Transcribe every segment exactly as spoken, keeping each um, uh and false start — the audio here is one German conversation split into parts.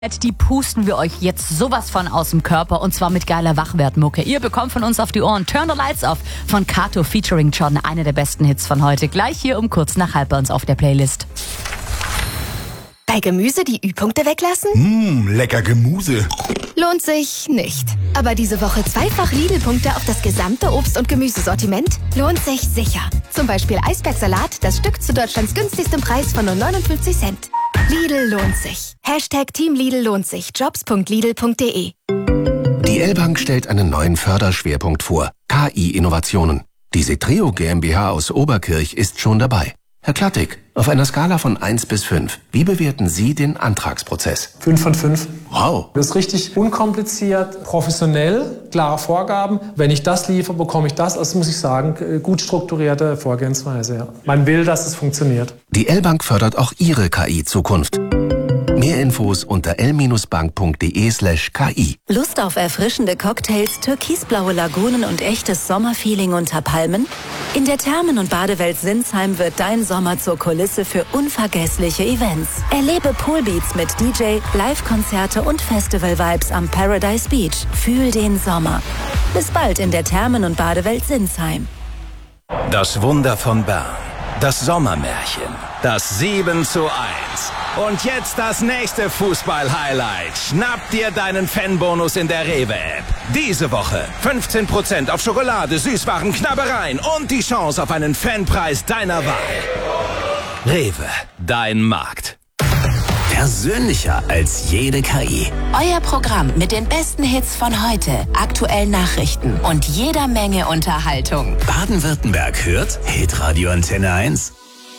Die pusten wir euch jetzt sowas von aus dem Körper und zwar mit geiler Wachwertmucke. Ihr bekommt von uns auf die Ohren Turn the Lights Off von Kato featuring John, einer der besten Hits von heute. Gleich hier um kurz nach halb bei uns auf der Playlist. Bei Gemüse die Ü-Punkte weglassen? Mmh, lecker Gemüse. Lohnt sich nicht. Aber diese Woche zweifach Lidl-Punkte auf das gesamte Obst- und Gemüsesortiment? Lohnt sich sicher. Zum Beispiel Eisbergsalat, das Stück zu Deutschlands günstigstem Preis von nur neunundfünfzig Cent. Lidl lohnt sich. Hashtag Team Lidl lohnt sich. Jobs punkt lidl punkt de. Die L-Bank stellt einen neuen Förderschwerpunkt vor. K I-Innovationen. Die Setreo GmbH aus Oberkirch ist schon dabei. Herr Klattig, auf einer Skala von eins bis fünf, wie bewerten Sie den Antragsprozess? fünf von fünf. Wow. Das ist richtig unkompliziert, professionell, klare Vorgaben. Wenn ich das liefere, bekomme ich das. Also muss ich sagen, gut strukturierte Vorgehensweise. Ja. Man will, dass es funktioniert. Die L-Bank fördert auch Ihre K I-Zukunft. Mehr Infos unter l-bank.de slash ki. Lust auf erfrischende Cocktails, türkisblaue Lagunen und echtes Sommerfeeling unter Palmen? In der Thermen- und Badewelt Sinsheim wird dein Sommer zur Kulisse für unvergessliche Events. Erlebe Poolbeats mit D J, Live-Konzerte und Festival-Vibes am Paradise Beach. Fühl den Sommer. Bis bald in der Thermen- und Badewelt Sinsheim. Das Wunder von Bern. Das Sommermärchen. Das sieben zu eins. Und jetzt das nächste Fußball-Highlight. Schnapp dir deinen Fanbonus in der Rewe-App. Diese Woche fünfzehn Prozent auf Schokolade, Süßwaren, Knabbereien und die Chance auf einen Fanpreis deiner Wahl. Rewe, dein Markt. Persönlicher als jede K I. Euer Programm mit den besten Hits von heute, aktuellen Nachrichten und jeder Menge Unterhaltung. Baden-Württemberg hört Hitradio Antenne eins.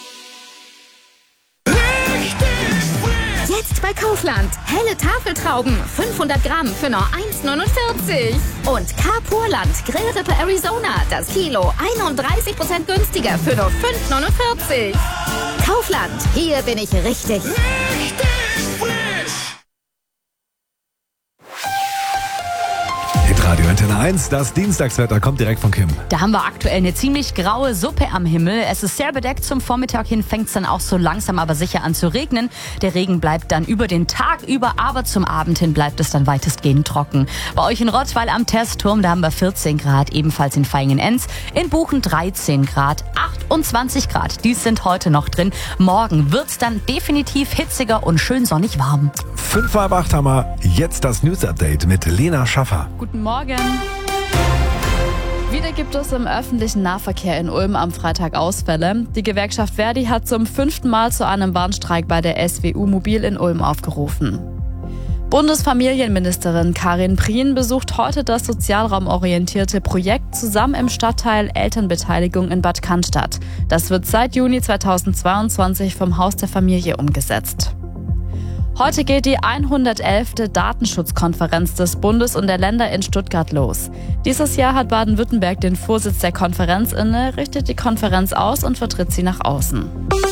Jetzt bei Kaufland. Helle Tafeltrauben. fünfhundert Gramm für nur eins neunundvierzig. Und Carpurland Grillrippe Arizona. Das Kilo einunddreißig Prozent günstiger für nur fünf neunundvierzig. Kaufland. Hier bin ich richtig. Richtig frisch. Radio Antenne eins, das Dienstagswetter kommt direkt von Kim. Da haben wir aktuell eine ziemlich graue Suppe am Himmel. Es ist sehr bedeckt. Zum Vormittag hin fängt es dann auch so langsam aber sicher an zu regnen. Der Regen bleibt dann über den Tag über, aber zum Abend hin bleibt es dann weitestgehend trocken. Bei euch in Rottweil am Testturm, da haben wir vierzehn Grad, ebenfalls in Vaihingen-Enz. In Buchen dreizehn Grad, achtundzwanzig Grad, die sind heute noch drin. Morgen wird's dann definitiv hitziger und schön sonnig warm. Fünf vor acht haben wir jetzt das News-Update mit Lena Schaffer. Guten Morgen. Wieder gibt es im öffentlichen Nahverkehr in Ulm am Freitag Ausfälle. Die Gewerkschaft Verdi hat zum fünften Mal zu einem Warnstreik bei der S W U Mobil in Ulm aufgerufen. Bundesfamilienministerin Karin Prien besucht heute das sozialraumorientierte Projekt Zusammen im Stadtteil Elternbeteiligung in Bad Cannstatt. Das wird seit Juni zweitausendzweiundzwanzig vom Haus der Familie umgesetzt. Heute geht die hundertelfte Datenschutzkonferenz des Bundes und der Länder in Stuttgart los. Dieses Jahr hat Baden-Württemberg den Vorsitz der Konferenz inne, richtet die Konferenz aus und vertritt sie nach außen.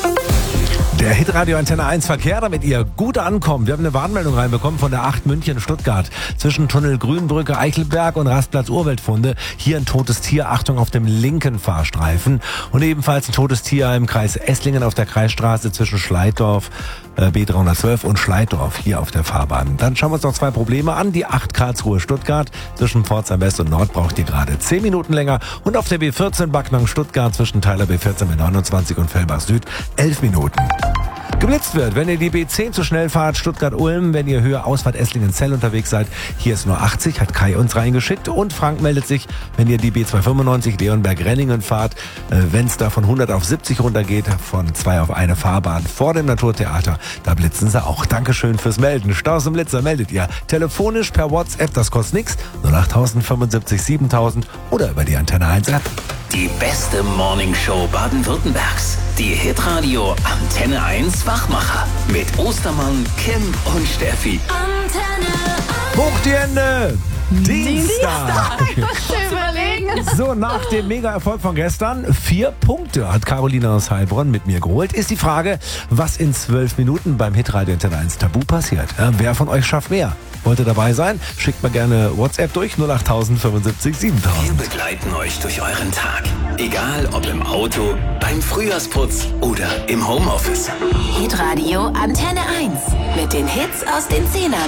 Der Hitradio Antenne eins Verkehr, damit ihr gut ankommt. Wir haben eine Warnmeldung reinbekommen von der acht München-Stuttgart. Zwischen Tunnel Grünbrücke Eichelberg und Rastplatz Urweltfunde. Hier ein totes Tier. Achtung auf dem linken Fahrstreifen. Und ebenfalls ein totes Tier im Kreis Esslingen auf der Kreisstraße zwischen Schleiddorf, äh, B dreihundertzwölf und Schleiddorf hier auf der Fahrbahn. Dann schauen wir uns noch zwei Probleme an. Die acht Karlsruhe-Stuttgart zwischen Pforzheim West und Nord braucht ihr gerade zehn Minuten länger. Und auf der B vierzehn Backnang-Stuttgart zwischen Teiler B vierzehn mit neunundzwanzig und Fellbach Süd elf Minuten. Geblitzt wird, wenn ihr die B zehn zu schnell fahrt, Stuttgart-Ulm, wenn ihr Höhe Ausfahrt Esslingen-Zell unterwegs seid, hier ist nur achtzig, hat Kai uns reingeschickt und Frank meldet sich, wenn ihr die B zweihundertfünfundneunzig Leonberg-Renningen fahrt, äh, wenn es da von hundert auf siebzig runtergeht, von zwei auf eine Fahrbahn vor dem Naturtheater, da blitzen sie auch. Dankeschön fürs Melden. Staus und Blitzer meldet ihr telefonisch per WhatsApp, das kostet nichts, null acht fünfundsiebzig siebentausend oder über die Antenne eins App. Die beste Morningshow Baden-Württembergs. Die Hitradio Antenne eins Wachmacher. Mit Ostermann, Kim und Steffi. Antenne Hoch die Hände! Dienstag! Überlegen. So, nach dem Mega-Erfolg von gestern, vier Punkte hat Carolina aus Heilbronn mit mir geholt. Ist die Frage, was in zwölf Minuten beim Hitradio Antenne eins Tabu passiert. Ja, wer von euch schafft mehr? Wollt ihr dabei sein? Schickt mal gerne WhatsApp durch null acht fünfundsiebzig siebentausend. Wir begleiten euch durch euren Tag. Egal ob im Auto, beim Frühjahrsputz oder im Homeoffice. Hitradio Antenne eins. Mit den Hits aus den Zehnern.